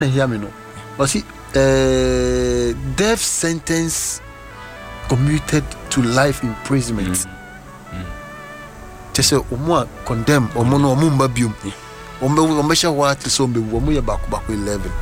hear me no. But see, death sentence commuted to life imprisonment. Just say omo condemn omo no omo mbabium. Omo sha wa to so mbewu omo ye back 11.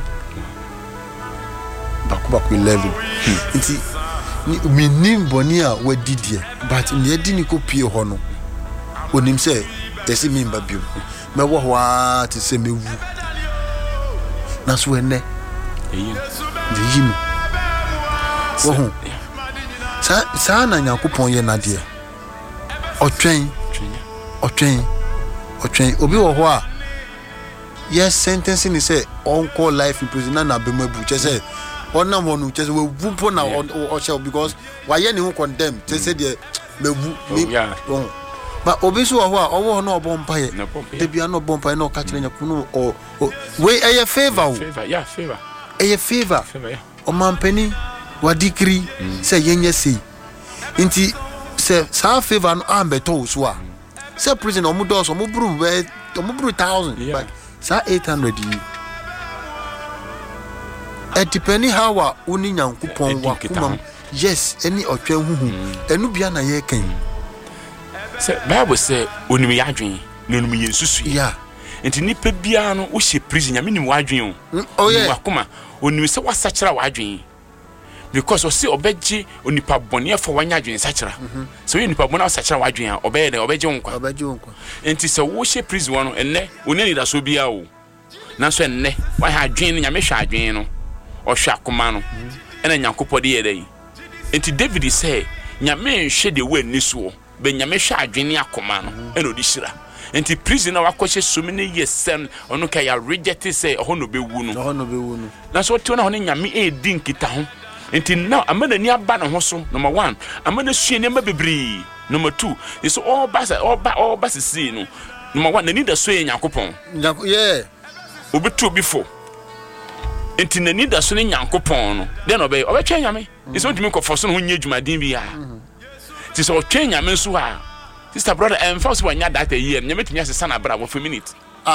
Back 11. Nti mi nim boni a wadidie but me adi ni kopie ho no. Onim say tesi mi mbabium. Me wo ho a to say mewu. Na so ene de yim wo sa na Nyankopon ye na de otwen obi wo ho a yes sentencing is say on call life in prison na bemabu che say onam ho no che say we vupo na o because why ye ne ho condemn che say de mebu but obi so ho a owo no obompa ye de bia no obompa na o ka kire Nyankopon o we a favor favor a favor o mampani wa decree say yenye sei nti say sa favor no ambeto so a say prison o mu dos o mu bru 1000 but sa 800 yi it depending how wa oni Nyankopon wa kuma yes any otwen huhu enu bia na ye kan say Bible say onimi yadwen na onimi yensusu yeah enti nipa bia no wo hye prison ya minim wadwen o yeah wakoma onimi se wasachira wadwen because o se obeje onipa bone afọ wanya adwen sachira so ye onipa bone wasachira wadwen a obeje nkwa enti se wo hye prison no enne onani da so bia o na so enne wa ha adwen no nyame hwa adwen no o hwa akoma no ena Nyankopɔ de ye dai enti David say nyame hwe de we ni so be nyame hwa adwen ni akoma no ena odi hira enti prison na wakɔhye so many years sen ono ka ya reject say ho no bewu no na so to na ho nyame edi nkita ho enti now amana ni aba na ho so number 1 amana sue ne ma bebre number 2 is all bas see no number 1 na ni da so ye Nyankopon yeah obetu before enti na ni da so ne Nyankopon no then obetwa nyame is want me ko forso no ho nya dwumadin bi a ti so otwa nyame so a sister brother first one nya that a year nyame tumi asesa na bra for minute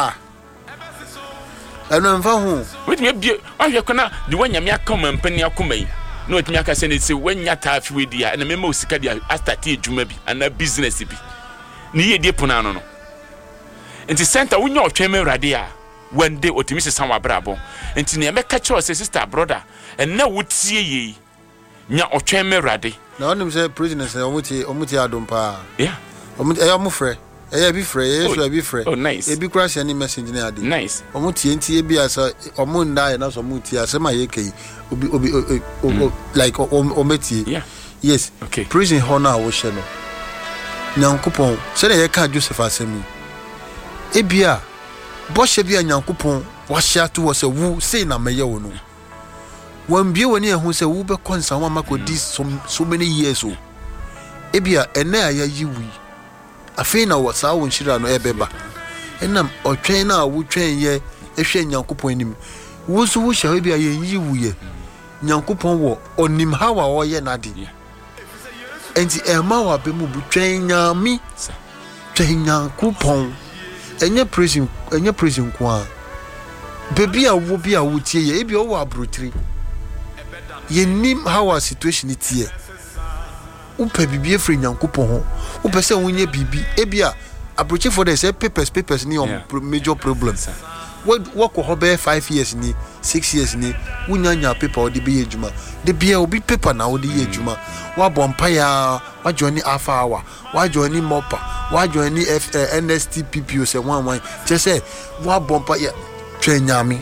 eno mfa hu wetumi bie ahwe kona de wanyame akoma mpani akoma yi no wetumi aka se ne se wanya taafi wedi a na mema osika dia astart edwuma bi ana business bi ni ye die pona no enti center wonya otweme urade a one day otumi sesa wa brabo enti ne meka kire se sister brother na wotie yi nya otweme urade na onim se prisoners omuti adompa yeah omu frɛ bi frɛ so bi frɛ oh nice e bi kura se ni message na ade nice omuti enti e bi asa omu ndai na so omuti asa ma ye kai obi like ometi yeah yes okay prison honor wo hye no Nyankopon se na ye ka Joseph asemi e bia bo hye bia Nyankopon wa hye ato wo se wu sei na meye wo no wan bie woni ehun se wu be konsa wa makodi so many years o e bia ene ayayi wi afei na wasa wo nshira no ebeba enam otwen na wo twen ye ehwe Nyankopon anim wo so wo hye bia ye yi wuye Nyankopon wo onim hawa wo ye nade enti ema wa be mu bu twen nyami twen Nyankopon enye prison kwa bebi a wo bia wo tie ye e bia wo abrotiri ye nim hawa situation tie upe bibi efre Nyankopon ho upe se wonye bibi ebia approach for the say papers ni major problem what ko ho be 5 years ni 6 years ni wunya paper o de be ejuma de bia obi paper na o de ejuma wa bompa ya wa join alpha hour wa join mopa wa join NSTPPO se wan che say wa bompa ya twenyami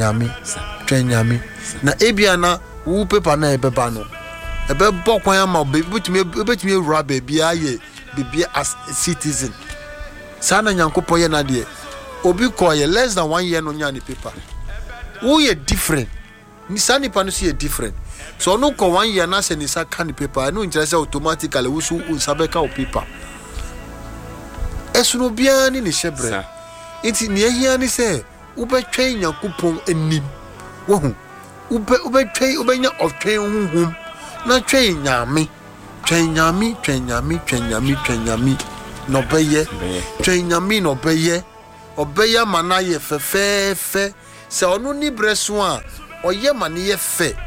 na ebia na wu paper na ebeba no ebe bokwan ama betumi ewura baby aye bibi as citizen sana Nyankopon ye na de obi ko ye less than 1 year no nya ni paper who ye different ni sani pa no see different so no ko 1 year na se ni sa kan paper no interest automatically wo so unsabeka o paper esuno bia ni shebre enti ni ehia ni se ubetwen Nyankopon anim wo hu ubetwen ubenya otwen hunhum na twen nyame no beye twen nyame no beye obeye manaye fefefe sɛ ɔno ni breso a ɔyɛ maniye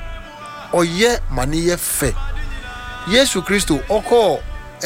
fɛ Yesu Kristo ɔkɔ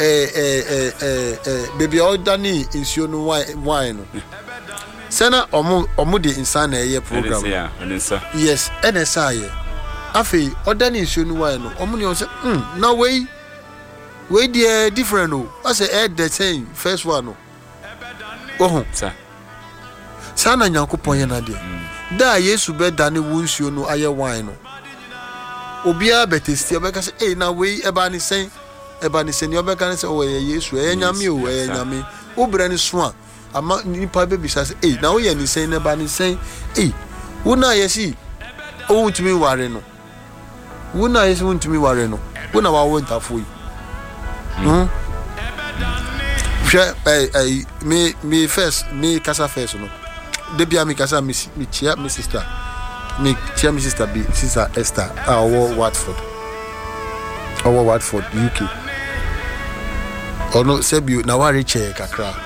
baby ɔdani nsuo no wine no sɛna ɔmo de nsa na ɛyɛ program yes ɛna sa yɛ afei ɔdani nsuo no wine no ɔmo ne ɔsɛ na wei dey different o ɔsɛ the same first one no ɔho sa na Nyankopɔn yɛ na de da Yesu bɛ dani wo nsuo no ayɛ wine no obia betesti obeka say na we eba ni sen ni obeka ni say o ye Yesu e nyame o e nyame obra ni so a ama nipa be bisa say na wo ye ni sen eba ni sen wo na ye si o wuntumi ware no wo na ye si wuntumi ware no wo na wa won tafo yi me first me kasa first no de bia me kasa me chia me sister me chia me sister Esther our Watford UK ono sebio na ware che kakra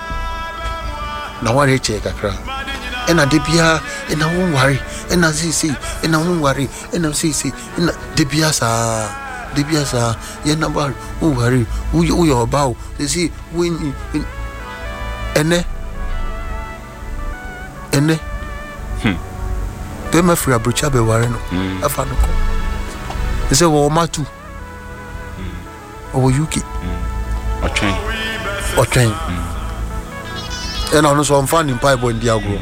ena de bia ena won ware ena sisi ena won ware ena sisi ena de bia sa ye na ware won ware wo yo bawo sisi win ene Bema free abrocha be ware no afa no ko e se wo matu o UK otwen e na no so mfa ni mpa bo ndi agro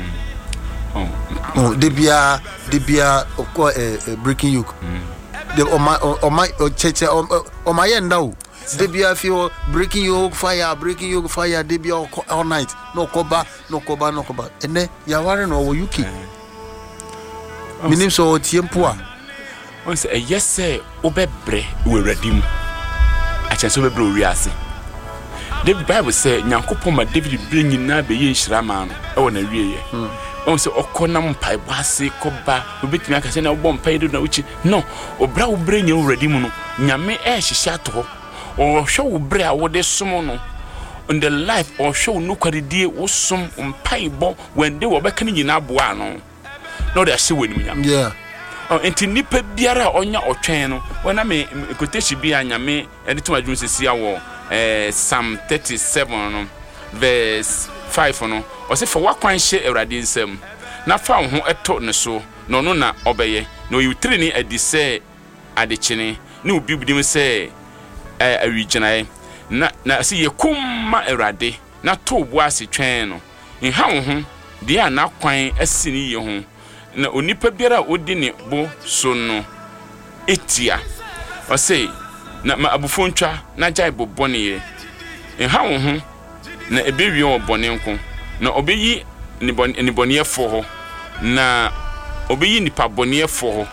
de bia ko breaking yoke de o my cheche o my end now de bia fi breaking yoke fire de bia all night no koba ene ya ware no wo UK minim so tiempo a on say yes say obebre we ready mu a chance obebre o wiase the Bible say Nyankopon ma David bring na be ye nhira ma no e wona wieye on say okonam pai boase koba obetimi aka say na wo pai do na uchi no obra wo bre nya ready mu no nyame e hihia to o hwe wo bre a wo de som no in the life or show no kwadidie wo som pai bo when they wo beka ni nyina boa no no they say when me yeah enti nipa biara onya otwen no wona me kotechi bia nyame ede to adwun sesi awo Psalm 37 no verse 5 no o se for wakwan hye Awurade nsam na fa ho eto ne so no no na obeye no yutri ni adi se adechene ne obi budim se awiginae na se yekumma Awurade na to bo ase twen no nha wo ho de na kwan asini ye ho na onipa biara odi ne bo so no etia o say na ma abufontwa na jai bobone ye nha wo ho na ebewie obone nko na obeyi ni bonye fo ho na obeyi nipa bonye fo ho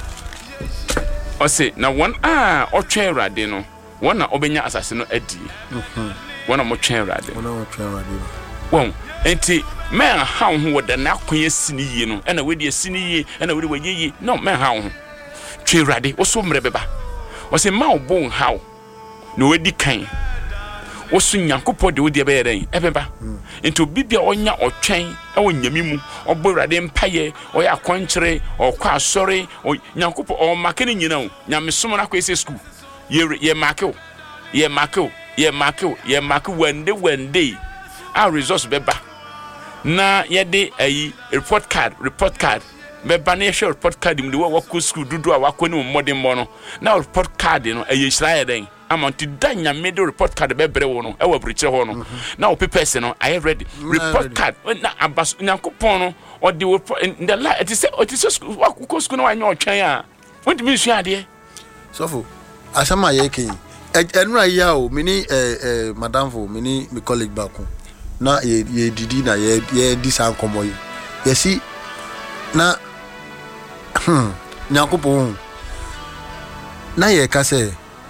o say na won otwe Awurade no won na obenya asase no adi won na mo twe Awurade won enti men ha ho woda na akwan asini yie no na wedi asini yie na wedi wayeyi no men ha ho twe Awurade wo so mre beba wo se ma obon haw no wedi kan wo so Nyankopɔ de wodi ebe yɛden ebeba enti bibia onya otwen wo nyame mu obo Awurade mpaye oya akwankyere okwa asɔre Nyankopɔ o makene nyina wo nyame som na kwa ese school ye makew one day our resource beba na yede ayi report card beba na yehwe report card mu de wo ko school dudu a wakɔ ne modern no na report card no ayi hira yeden amonti danya made report card bebre wo no e wa briche ho no na o papers no I ready report card na abas Nyankopɔn no o de in the light it is school wa school no wa nya otwen a won timi su ade sofo asama ye kin enura ya o mini madam fo mini mi colleague back na ye didi na ye di san komo yi ye si na Nyankopɔn na ye ka se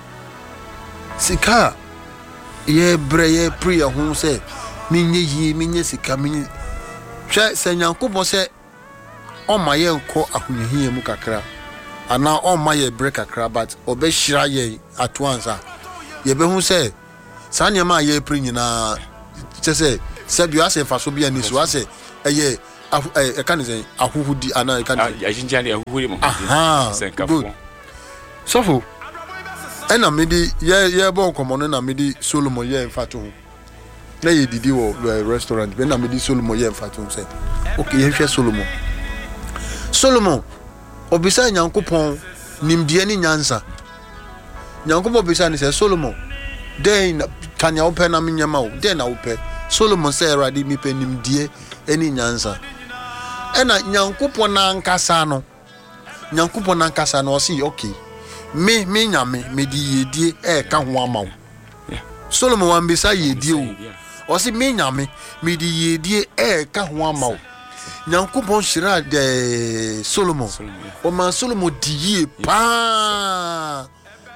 sika ye bre ye pray ho se minye sika minye hwe se Nyankopɔn se o ma ye nko ahunhie mu kakra ana o ma ye bre kakra but obe hira ye at once ye be hu se sanya ma ye pray nyina se bi ase fa so bia ni so ase eye I can't say ahuhudi ana I can't ajinjani ahuhudi mo good so ena medi ye bon komo na medi Solomon ye mfato ho na ye didi wo restaurant be na medi Solomon ye mfato ho say okay ye hwe Solomon obisa Nyankopɔn nimdie ni nyansa Nyankopɔn obisa ni say Solomon den kan ya ope na menyama wo den na ope Solomon say Awurade mi pe nimdie eni nyansa ena Nyankopɔn na nkasa no o si okay me nyame me di yedie ka ho amawo Solomon wan bisa yedie o si me nyame me di yedie ka ho amawo Nyankopɔn shira de Solomon o man Solomon di yie pa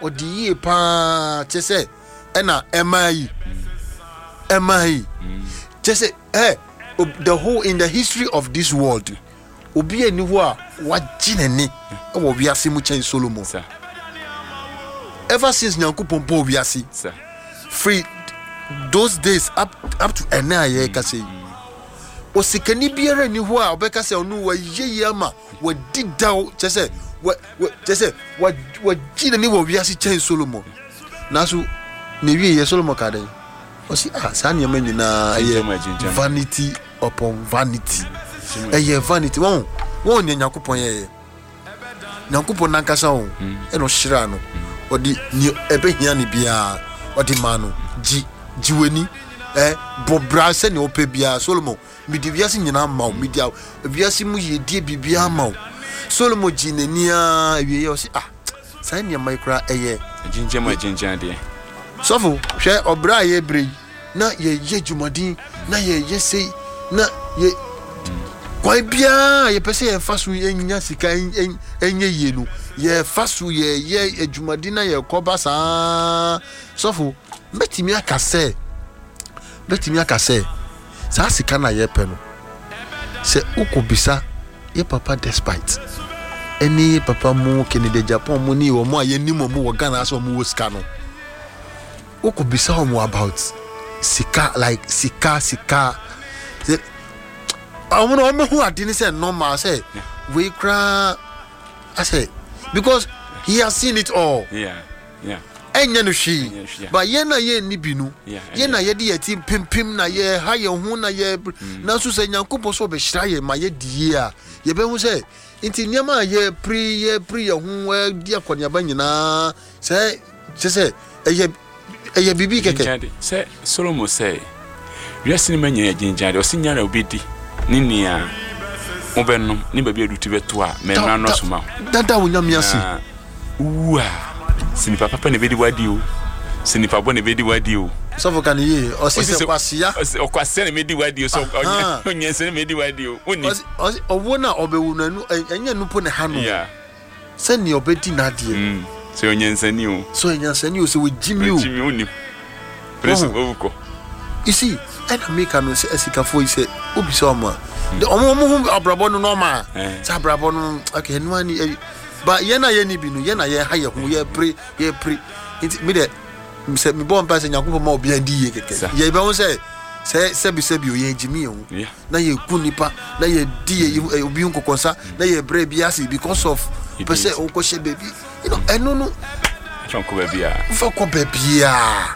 chese ena emai chese the whole in the history of this world obi eni ho a wajinene e wo wiase mu chen Solomon ever since Nyankopɔn po wiase free those days up to enaye ka say o sikani biara ni ho a obeka say onu wa yeye ama wa didaw chese wa jinene wo wiase chen Solomon naso ne wie Solomon ka den o si sa ne ma nyina vanity upon vanity vanity won ne Nyankopɔn ye Nyankopɔn nankasa won e no hira no odi ni ebehia ne bia odi ma no jiweni bobra se ne ope bia Solomon midi wiase nyina ma midi wiase mu ye die bibia ma Solomon jinenia wie o si sai ne mai kra jinjema de sofo hwe obra ye bre na ye jumadin na ye sei na ye kwai bia ye pese ye fasu enya sika enye yenu ye fasu ye jumadin na ye koba sa sofo betimi akase sa sika na ye pe no se ukobisa ye papa despite any papa mu Kennedy Japan mu ni wo mu ayenimo mu wo Ghana so mu wo sika no ukobisa wo about sika like sika I want to who I didn't say normal. I say we cry. I say because he has seen it all. Yeah. Enya no shi. But ye na ye ni binu. Ye na ye di yeti pim na ye ha ye hu na ye na so say Nyankopɔn so be hira ye ma ye die a ye be hu say inti niam ye pri ye hu di akonya ba nyina say eye bibi keke. Say Solomon say wiase ni manya jinjade o sinyara obedi ninia obenum ni ba bi aduti beto a memra no soma dada wonya miase uwa sini papa ne bedi wadi o sini papa ne bedi wadi o so for kan ye o si se kwasia o kwasia ne medi wadi o so onye se ne medi wadi o oni o wona obewu nanu enya nupo ne ha no se ni obedi na de se onye nsani o se we jimi oni preso ovuko isi ena meka no se esikafo ise obi so ma de omo abrabo no normal sa abrabo no okay no ani ba ye na ye ni bi no ye na ye ha ye hu ye pre me de se me bon pass Nyankopɔn ma obi andi ye keke ye be won se bi o ye jimi hu na ye kunipa na ye di obi nkokonsa na ye bre biase because of pese o ko she baby you know eno no chonko baby a fa ko baby a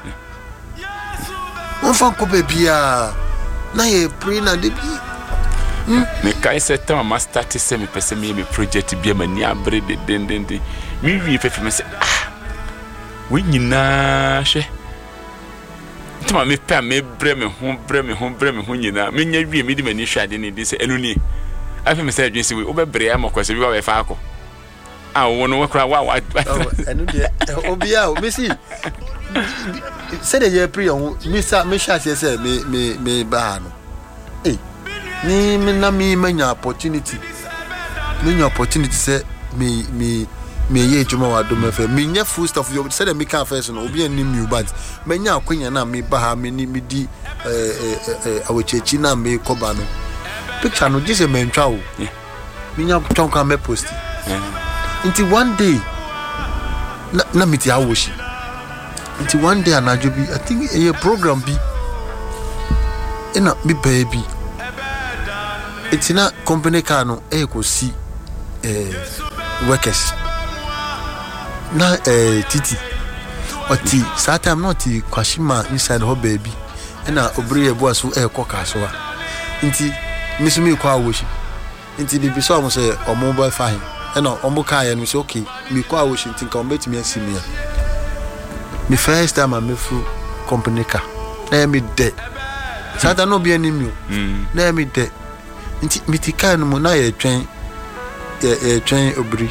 on ko bebia na ye pray na de bi me kai se ta ma start se me pese me project bi ma ni abre de den mi wi fefe me se we nyina hwe tuma me pa me bre me ho nyina me nya wi me di mani hwe ade ne di se enu ni afi me se adwen se we obebre am kwase bi wa we fa akọ wo no wakra wa enu de obia o me si say the year pre on me sha say me ba no ni me na me manya opportunity say me ye juma wa do me fe me nya full stuff you say the me can first no obi anim you but me nya akwanya na me ba ha me ni me di awechechi na me koba no picture no just me ntwa o me nya tonka me post until one day na me ti awoshi until one day anajo bi I think a program bi ina me baby it's na company car no go see workers na titi oti satam not kwashima inside her baby na obri ebo so koka so nti misumi kwa woshi nti bibi so mo say omo boy fine na omo car ya no say okay mi kwa woshi nti ka omo betimi asimi mi first time am through company car na mi de satam no bi anim na mi de nti mitika no mo na ye twen obri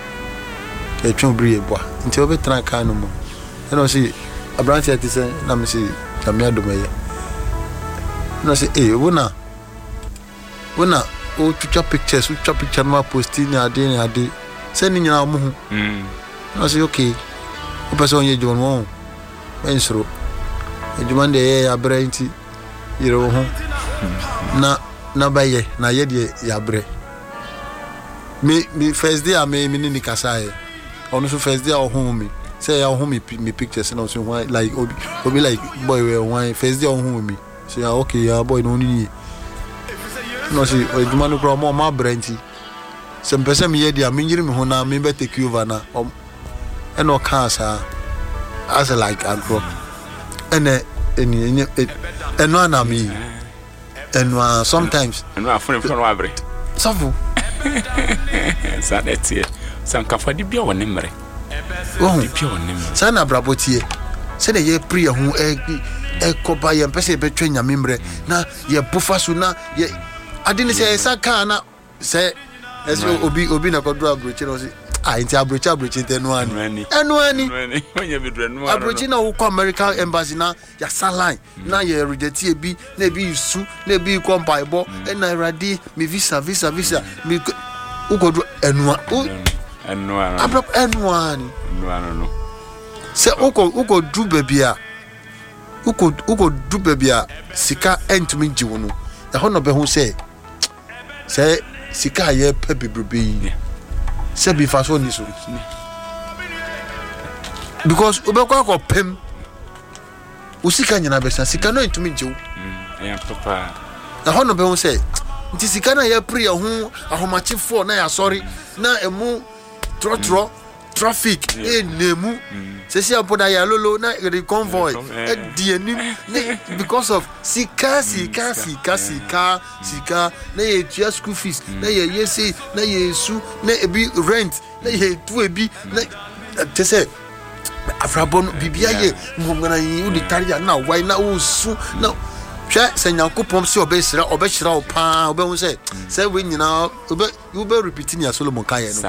ebo nti obetra car no mo no see abranti ati say na me say tamia domeye no say wona o tucha pictures no post ni ade say ni nyina mo hu no say okay o person ye jon won ensro ejuma de ya bre nti yire wo hu na baye na ye de ya bre me first day me ni kasaye onu so first day o hu me say ya hu me pictures na so like obi like boy we one first day o hu me say okay ya boy no ni no see ejuma no kro mo ma brenti se mpese me ye dia me nyiri me ho na me be take over na and no cancer as like agro and no na me and sometimes and no phone no abre safu sa netie san kafa di bia woni mre di bia woni mre sana brabotie se na ye pri ho koba ye mpese be twa nyame mre na ye bufa so na ye adini se sa ka na se obi na kodro abrochi no se inti abrochi tenuani onye bidre no abrochi na wo ko American embassy na ya saline na ye reject bi na bi isu na bi kompaibo na iradi mi visa mi ukodro enuani no se uko du bebia uko du bebia sika entumi jiwo no e ho no be hu se sika ye pe bebrebe se bi faso ni so because obekwa ko pem usika nyina besa sika no entumi jiwo papa e ho no be hu se nti sika na ye pre ho ahomachefo na ya sorry na emu trotro traffic nemu se si apoda ya lolo na the convoy di enim because of sika na ye tia school fees na ye yesi na ye su na ebi rent na ye tu ebi na te se afrabon bibia ye ngomana yi udi taria na why na usu na hwe se nyankopom se obeshira opa obehu se we nyina obe repeating ya Solomon kaye no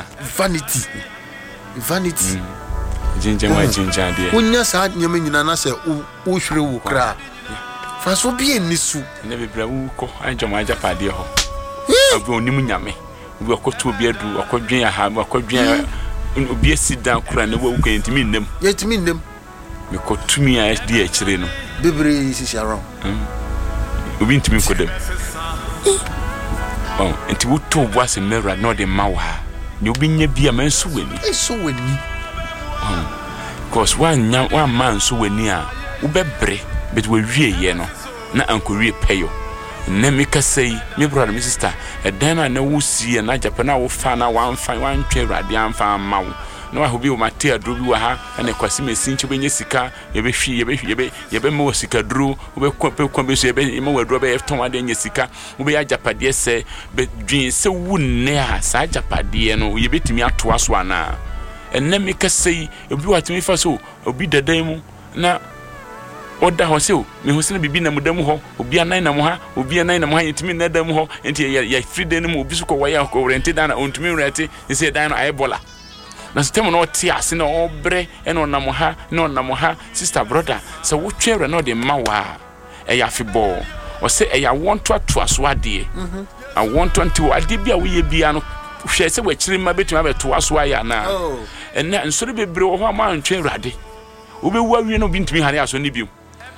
vanity jinja de unya sa nyame nyina na se wo hwere wo kra fa so bi enisu na bebra wo ko anjoma ajapade ho abi onim nyame wo akoto obi adu akodwen ya ha akodwen obi asidan kura na wo ko yentimi nnem me ko tumi a di a kire no bebre sisi around obi ntimi kodem enti wo to bo ase mera no de mawa ni obi nya bia man so weni cause one man so weni a wo bebre bet we wie ye no na ankowie peyo na me ka sei me brother me sister edan na wo sie na Japan na wo fa na wan twe rade amfa mawo na wa hobi wo mate adrobi wa ha na kwasi mesinche benye sika yebe mo sika dro wo be kwa be so yebe mo wadro be ton ade nya sika wo be ya Japade se be dwin se wunne a sa Japade no yebe timi ato aso ana enne me ka sei obi watimi fa so obi dadan mu na oda ho se o me ho se na bibi na mudam ho obi anan na mo ha yetimi na dam ho enti ya fride no mo obi so ko wa ya ko rente dan na ontumi rente se dan no ayebola na sistema no tia ase na obre eno na mo ha sister brother so wo twere no de mawa e ya fibɔ o se e ya want to aso ade I want to ade bia wo ye bia no hwɛ se wachiri ma betuma beto aso aya na ena nsori bebre wo ho ma ntwe rade wo be wu awie no bi ntumi hare aso ne bi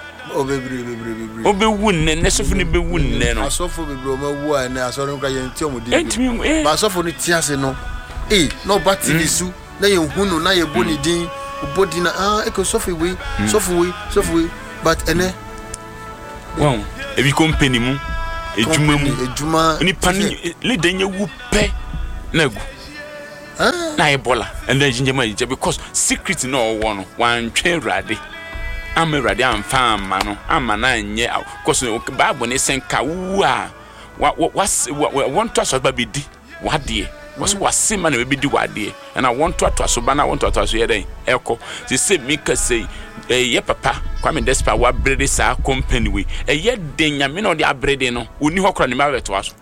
obe wunne ne sofo ne be wunne no asofo bebre o ma wu a na aso no ka ye nti omudi ba asofo no tia se no no bati bisu na ye hunu na ye boni din body na eko sofo we but ene wow e bi company mu ejuma ni pani leader nye wu pe na gu na ebola and then ginger man because secret no one one train rade am rade am fam ma no ama na nye because bible ne senka wu a want to so ba bedi wade was man na bedi wade and I want to so ba na want to so ye den eko say make say ye papa Kwame Despa wa brede sa company we ye den nyame no de abrede no oni ho kra ne ma beto aso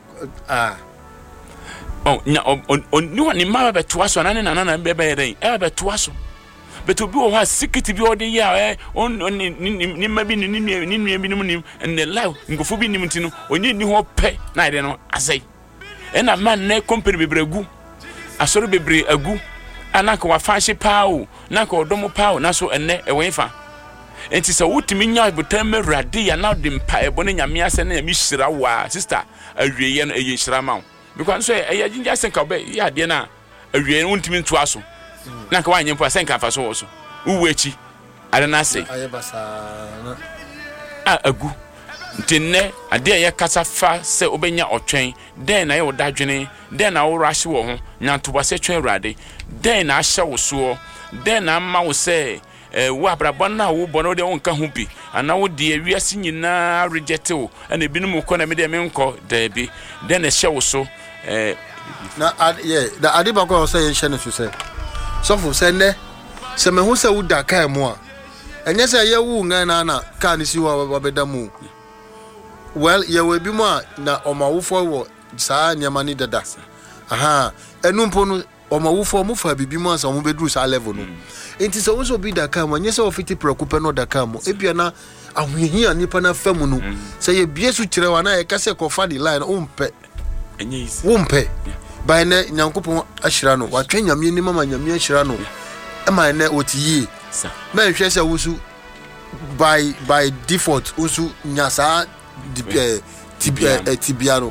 nya oni ho ne ma beto aso na na bebe den beto aso beto bi o ha secret bi o de ya ni ma bi ni bi ni and the life ngofo bi ni mtino oni ni ho pe na de no asai ena man na company bebregu asoro bebre agu anaka wa fanhye paawo naka odomo paawo na so enne ewenfa enti se wutimi nya botam rade ya na de mpa ebone nyame ase na mi hyira wa sister awieye no eye hyira ma because so eye jinja senka obe ya de na awieye wuntimi nto aso naka wa nyempo senka fa so so uwechi ade na se ayebasa na agu ntinne ade ya kasa fa se obenya otwen den na ye wodadwene den na wo rahye wo ho nyantobase twen rade den na ahye wo so den na ma wo se wo abrabon na wo bono de won ka ho bi ana wo de awiase nyina reject wo ana ebinum ko na me de me nko da bi den na hye wo so na da ade ba ko say hye ne so say so for say ne se me hu se wo da kai mo a enye se ye wu ngan na ka ni si wa bedamu well ye we bi mo na omawufo wo saa nyama ni dada aha enu mpo no omawufo mu fa bibi mo asa mo bedru saa level no enti so wo bi da ka mo nyese ofiti preocupe no da ka mo ebia na ahohia nipa na famu no se ye bie su kire wa na ye kase ko fa di line umpe enye isi umpe ba ne nyankopon ahyira no watwe nyame ni mama nyame ahyira no e ma ne otiyi sa me hwe se wusu by default usu nyasa tibiano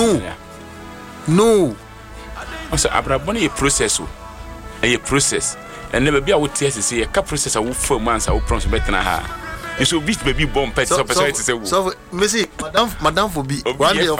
no also abrabone ye process o e process and never be a wotie say e ka process a wo fam ansa wo promise betena ha you so beat baby bomb pet so person say so messi madam for be one day of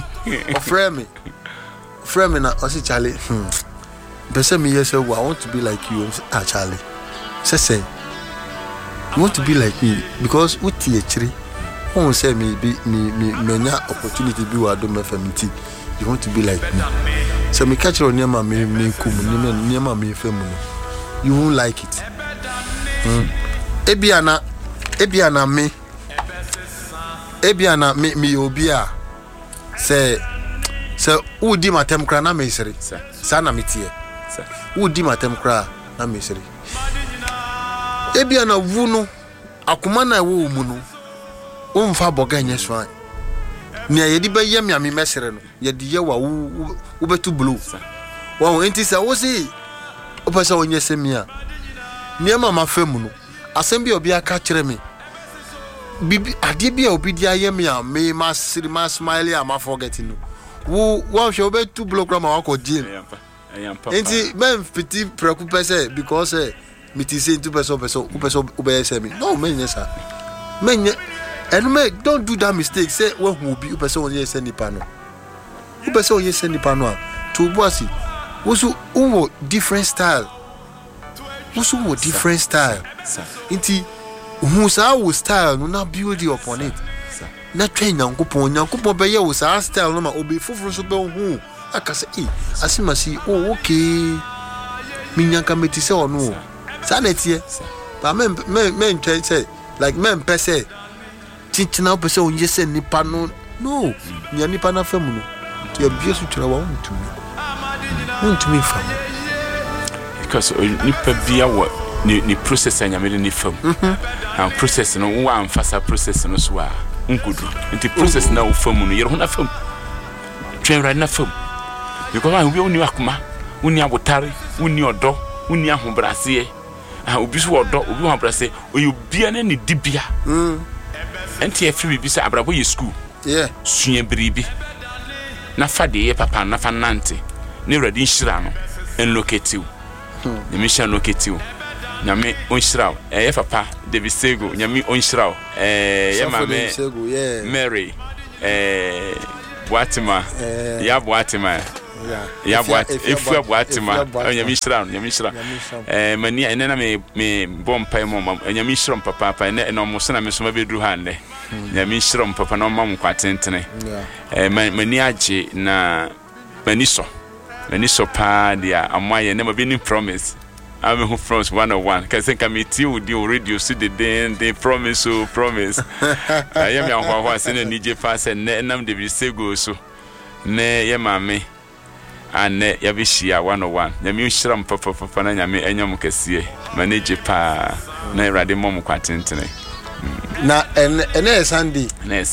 frame me na o say Charlie person me yes I want to be like you Charlie say you want to be like me because utie chiri who say me menya opportunity be wa do mfamiti you want to be like me so me catch on near me kum near me fam you won't like it ebiana me obia say who di matem kra na me sere sa na metie who di matem kra na me sere ebiana wuno akoma na wo mu no umfa boga nye swan ni ayedi ba yam yam mesere no yedi ye wa wo betu blue wa enti sa wo si opesa onye semia ni ma mafam no asem bi obi aka kire me bibi ade bi obi dia yam ya me ma smile ya ma forget no wo hwe obetu blue gram wa ko gym enti men fiti preoccupé say because me ti say 2% obey me no men yesa men and me don't do that mistake say when who be you person onye send nipa no you person onye send nipa no to bossy wosu wo different style inti who sa wo style no na build upon it na train nyankopon be ye wo sa style no ma obi fufuru so be hu aka say asimasi oh okay minyanka meti say ono sa na tie ba men try say like men per se chichina opese onye se nipa no nya nipa na famu no ya biesu twira wa untumi famu because nipa bia wa ni process anya me ni famu and process no wa amfasa process no so a nkudu nti process na wo famu no yero ho na famu twira na famu because I we oni akoma oni abotare oni odo oni ahobrase obi so odo obi ahobrase oyobia na ni dibia enti afiri bi say abrabo ye school sua bribi na fade ye papa na fa nante ne ready nhira no en locative ne mission locative nyame onhira ye papa David Sego nyame onhira ye mame Mary Boatima ya Boatima ya boat if you Boatima nyamishra mani ene na me bompa mo nyamishra papa ene no mo na me so ma bedru hande nyamishra papa no mam kwatentene mani age na mani so pa dia amaye na ma be ni promise I'm who promise 101 because I think I'm it you the radio see the day promise so promise I am your hwa say na nije fast na nam de bi say go so na ye mame and ya be shia 101 na mi nhyiram papa na nyame enyam kase manage pa na irade mom kwatentene na ene Sunday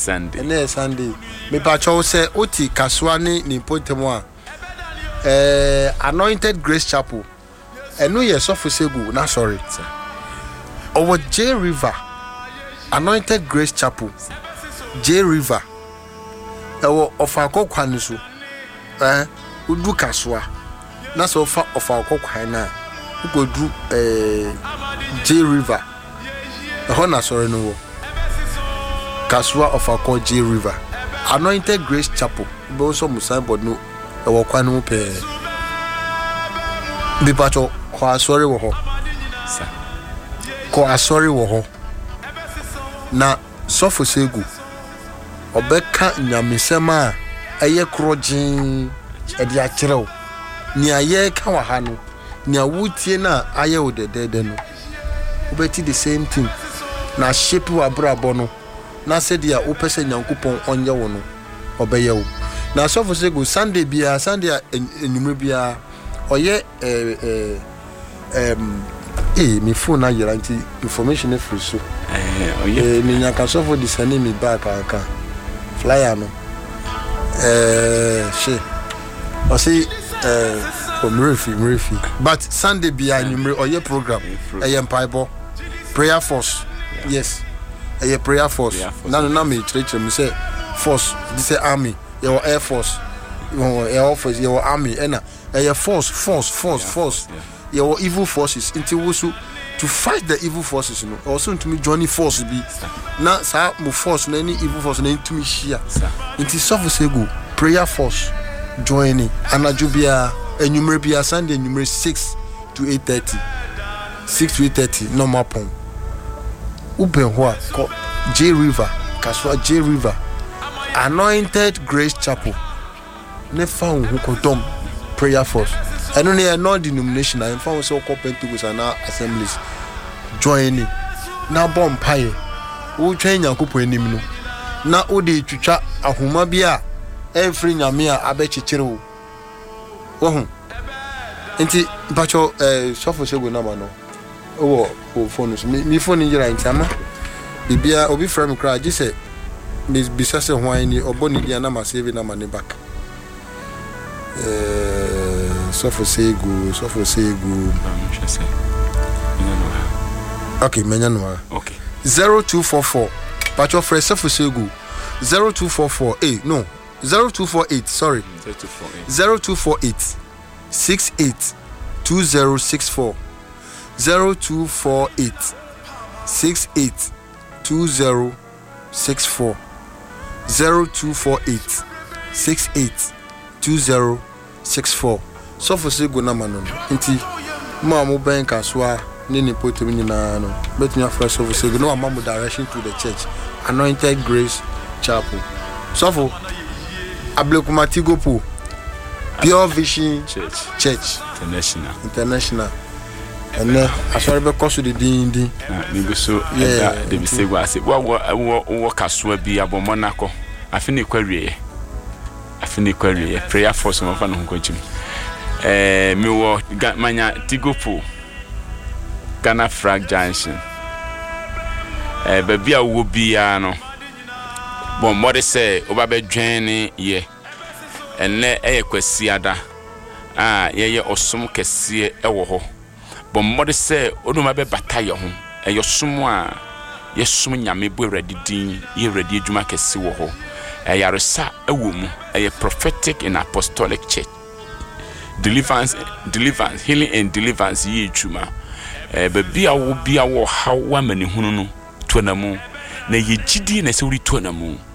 me pa chow say oti kaswa ni potemo a Anointed Grace Chapel enu ye sofo segu na sorry over J River Anointed Grace Chapel J River ewo ofa kokwa niso udu kaswa na so ofa kokwa na ugodu J River ho na sorry no wo kaswa ofa ko J River Anointed Grace Chapel be so musaibod no ewo kwa no pe bipacho ko asori wo ho na sofo segu obeka nyamesema eye krojin e dia kirew ni aye ka wa ha no ni awutie na aye odedede no obeti the same thing na shape wa brabo no na se dia opese nyankopon onye wo no obeye wo na sofo segu Sunday enumre bia oye me phone na yera nti information free so me nyaka so for disane me back aka flyer no she o say mrefi but Sunday bia numero oye program empire prayer force yes prayer force na me church me say force this say army your air force your force your army ena force your evil forces into wusu to fight the evil forces you know also to me journey force be na sa mo force na any evil force na into me share into sofosego prayer force joining anajubia enumere bia Sunday enumere 6 to 8:30 normal pon ubenhwa ko J River kaswa J River Anointed Grace Chapel ne found who kodom prayer force and only a non-denomination I found so open to go na assemblies joining na bomb pie wo twen Yankopon anim no na odi twitwa ahoma bia every nyame a abechikire wo ho enti bacho sofo sego na ma no wo phone so mi phone ngira ntama bibia obi frame cry ji say mi bisase hwan ni oboni dia na ma save na ma ne back suffer segu okay menyanwa okay 0244 patcho fresh suffer segu 0244 0248 sorry 0248 682064 0248 682064 0248 682064 so for say go na mano nti ma mo ben kaswa ni ni potem nyina no betnya fresh so for say go no ma mo direction to the church Anointed Grace Chapel so for Ablekumatigopo Pure Vision Church International and asori be koso de din me be so de be say go ase wo kaswa bi abomonako afini kwawie prayer force mo fa no nkochim me wo manya Tigopo Ghana Flag Junction baby a wo bia no bon mo de say oba be dwen ye enne kwasiada ye osom kese ewo ho bon mo de say oduma be bataye ho yosom a yesum nyame bo radidin ye radi adwuma kese wo ho yaresa ewo mu prophetic and apostolic church deliverance healing and deliverance ye adwuma baby a wo bia wo hawa mani hunu no tonamu na ye gidi na se wuri tonamu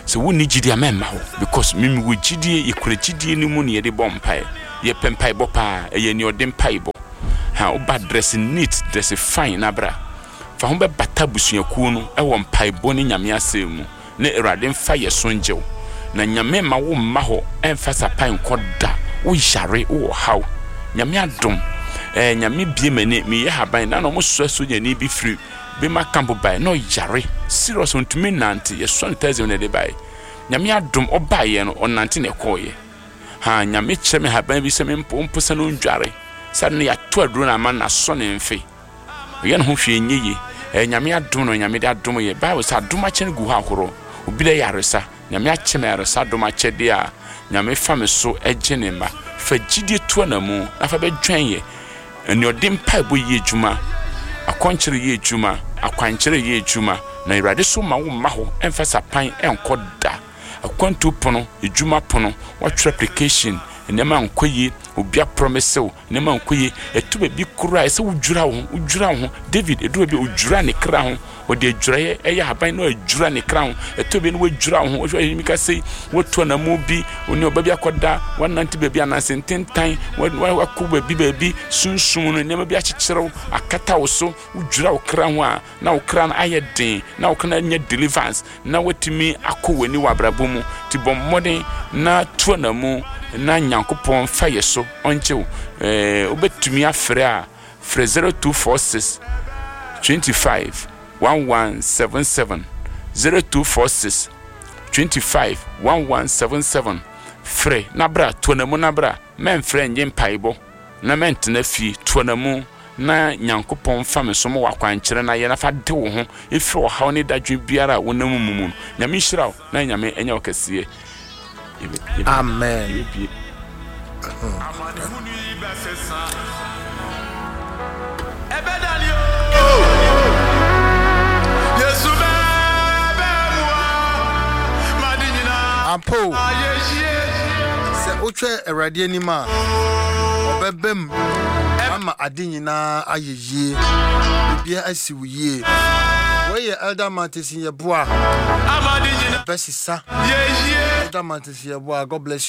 so wo ni gidi amemma ho because mimi wo gidi yekure gidi ni mu ne ye de bompae ye pempai bo pa ye ni ode mpai bo ha oba dress neat dress fine na bra fa ho be bata busuaku no e wo mpai bo ni nyame asemu na erade mfa ye so njew na nyame ma wo mma ho emfa sapan koda wo yare wo haw nyame adom nyame bie mani me ye haban na no mo so nyani bi free be ma camp by no yare serious on to me nante ye so ntazem na de by nyame adom oba ye no onante ne koye ha nyame kyeme haban bi se me mpo sa no ndware sa ne ya to aduro na ma na so ne mfe ye no ho hwe nyeye nyame adom no nyame de adom ye bible sa adom a kyene gu ha horo obi de yaresa nyame akyeme yaresa adom a kyede a nyame fa me so egene ma fa gidie to na mu afa be dwan ye eni odin pa bo ye djuma akonkyere ye djuma akwankyere ye djuma na irade so ma wo ma ho emfa sapan enkoda akwantu pono edjuma pono watchre application enema nkoyi obia promise wo enema nkoyi etube bi kura ese wudjura wo David edu bi wudjura ne kra ho odi adjura ye eya haban no adjura ne kra ho etube no wudjura ho wo yimi ka sei woto na mu bi oni oba bi akoda 190 baby anase tentan wakuba bi sunsun no enema bi akyekyerɛw akata wo so wudjura wo kra ho a na wo kra na ayeden na wo kana nya deliverance na wotimi akowani wabrabomu ti bommodin na to na mu na nyankopon faye so onche obetumi afre a fre 0246 25 1177 0246 25 1177 fre nabra tonamu nabra men fre nje mpaibo na mentena fi tonamu na nyankopon fame so mo wakwankyere na ye na fa de wo ho efi wo haw ne dadwe biara wonamu mumu nyame hyiraw na nyame enya okasiye. Amen. Ampo se otwe erade anima obebem ama adinyina ayeye bibia asiwuye weye elder Martin ye boa amadinyina besisa Elder Martin ye boa. God bless you.